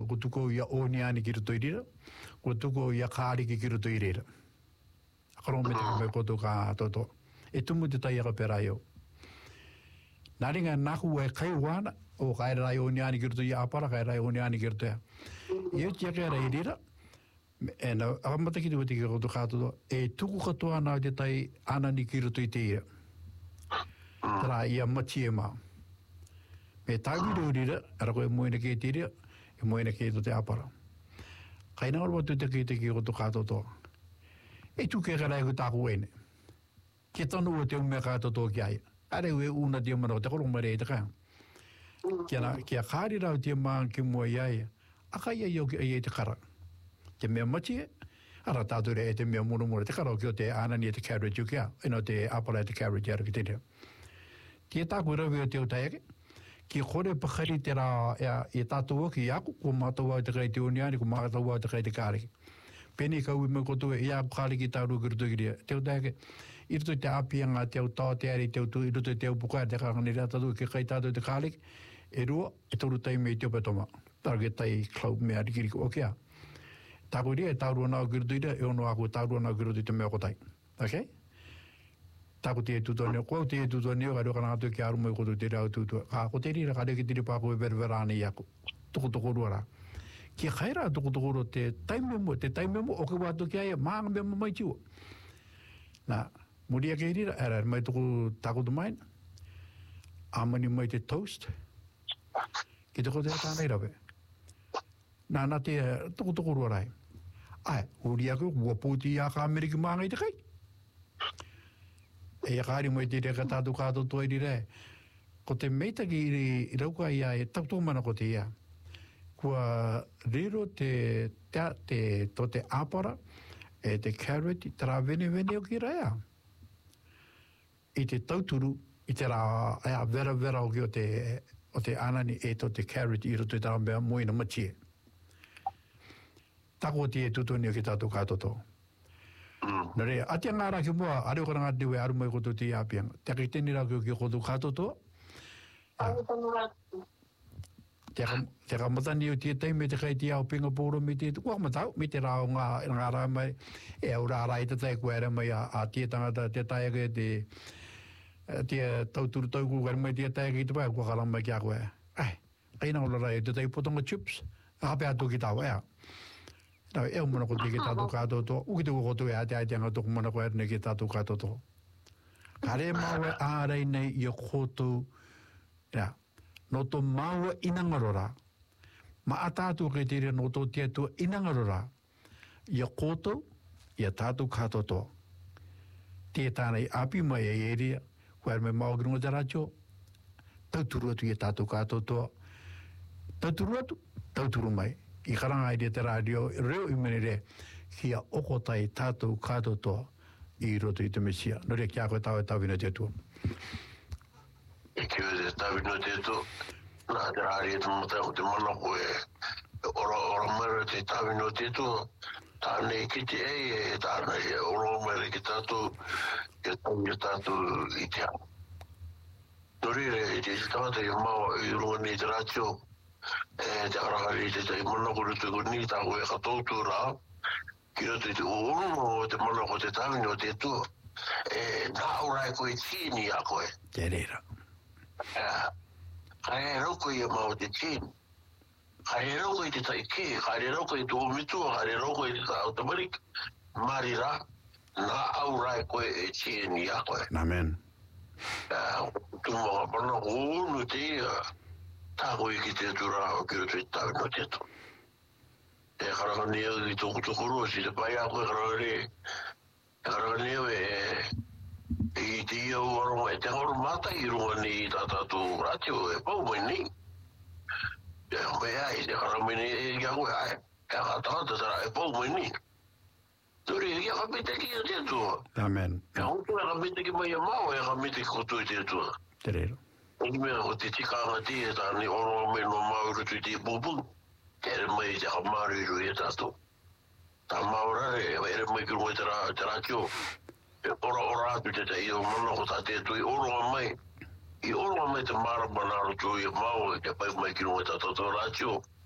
ko tuko ia oniani ki roto irira, ko tuko ia kāriki ki roto irira. Akaro me te kamai koto ka toto. E tumu te tai aka pera iau. Nāringa naku e kai wana, o kai rai oniani ki roto ia apara, kai rai oniani ki roto ia. Iau tia kai rai irira, e na akamata ki te wati ki koto ka toto, e tuku katoa nā te tai anani ki roto i te ira. Tara ia machi e maa. Me tāwiri urira, ara koe moena ke te ira, e moena ke to te apara. Kai nā orwa tu te ki koto kātoto. E tu ke karai ku tāku ene. Ke tonu o te umea kātoto ki ai. Are ue una te umana o te koromare e te kai. Kia kāri rau te maa ki mua iai, a kai ai au ki ai te kara. Ke mea machi e, ara tāture e te mea murumura te kara o ki o te anani e te carriage uki a, eno te apara e te carriage ara ki te rea. Kia tāku rawi o te utaiake, ki kore pakari te rā e tātua ki aku, ko mātua te kai te uniani, ko mātua te kai te kāriki. Pene kau me kotua e aku kāriki tāru ki ruto ki rea. Te utaiake, i ruto te apianga, te au tā, te ari, te au tu, i ruto te au pukai, te kakani rea tātua ki kai tātua te kāriki, e rua, e toru tai me i te opetoma. Tāru ke tai klau mea rikiriki o kia. Tāku rea e tāru anau ki ruto i rea, e ono aku tāru anau ki ruto i te mea kotai. Okay? Tāku te tutonio, kua te tutonio, ka reo kanātu ki aru mai koto te reo tutua. Ka ko te rira, ka reo ki tiri pāko e ververāne i aku. Toko ruara. Ki khaira toko ro te taimemo, o ke wātu ki aia, maanga memo mai tiua. Nā, muria ke rira, era mai toko tāko tu maina, amani mai te toast, ki toko te tānei rawe. Nā te toko ruarai. Ai, uri aku, wapūti i a ka Ameriki maanga i te kai. E kāri mai te reka tātu kātou toi rire. Ko te meitaki i rauka ia e tautōmana ko te ia. Kua riro te āpara e te carrot i tera vene o ki rea. I te tauturu, i te rā vera o ki o te anani e to te carrot i roto i tera mea moina machie. Tako te e tutoni o ki tātou kātoto. Nā rea, atia ngā rā ki mua, areo kara ngā tewe aru mai koto te apianga. Te aki tēni rā ki koto kātoto. Te ka matani o te teime te kai te au pinga pōro me te kua matau, me te rā o ngā rā mai, e au rā rā i te tai kua ere mai a te tangata, te tai ake te tauturu tauku kare mai te tai ake i te pai, kua kara mai ki a koe. Ai nā ora rai, te tai potonga chips, hape atu ki tāua ea. Nā, e umana ko te ki tātou kātoto, uki te koto e ate aiteanga tōku mana ko erne ki tātou kātoto. Kare maua ārei nei i a koto, no tō maua inangarora, ma a tātou kei te rea no tō tiatua inangarora, i a koto, i a tātou kātoto. Te tānei api mai e eria, ko ere mai maugirunga te rātio, tauturu atu i a tātou kātoto, tauturu mai. I karanga i te radio, reo i mene re, kia okotai tātou kātoto i roto i te mesia. No rea kia koe tāwe tāwina te atua. E kia te tāwina te atua, nā te rāri e te mata o te mana koe, ora mara te tāwina te atua, tānei ki te e tānei, ora mara ki tātou, ki tātou i te hau. No rea, i te tāwata i maua i runga ni te rātio, te arakari te te mana ko rutu ko ni tāko e katoutu rā ki rutu i te uono o te mana ko te tāwini o te tua nā urai ko i tini a koe te reira kai e rauko i a mau te tini kai e rauko i te taiki kai e rauko i te omitua kai e rauko i te automatic mari rā nā aurai ko i tini a koe Amen tumonga mana ko uono te ia tāko i ki te atura o ki roto i tāwina te ato. E karangani au i tōku tokoro, si te pai ako e karangani au i te ia uaronga, e te horo mata i runga ni tātātu ratio, e pau mai ni. E mai ai, te karangani e kia koe, ai, e kātangata tara, e pau mai ni. Tori, e kia kapite ki te atua. Amen. E hontu e kapite ki mai a mau, e kapite ki koto i te atua. Te reira. Ngi mea o te tikanga ti e tāni oro me no mauru tu te bubu. Te ere mai te hamaru i rui e tātou. Tā maurare, e ere mai kuru mai te rātio. E ora atu te te i o mana ko tā te tui oro mai. I oro mai te marabana aro tu i mau e te pai mai kuru mai tātou rātio.